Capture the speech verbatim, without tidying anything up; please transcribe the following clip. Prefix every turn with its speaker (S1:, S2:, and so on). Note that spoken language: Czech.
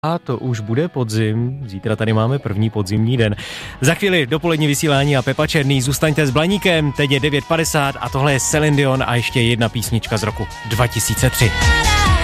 S1: A to už bude podzim, zítra tady máme první podzimní den. Za chvíli dopolední vysílání a Pepa Černý, zůstaňte s Blaníkem, teď je devět padesát a tohle je Celine Dion a ještě jedna písnička z roku dva tisíce tři.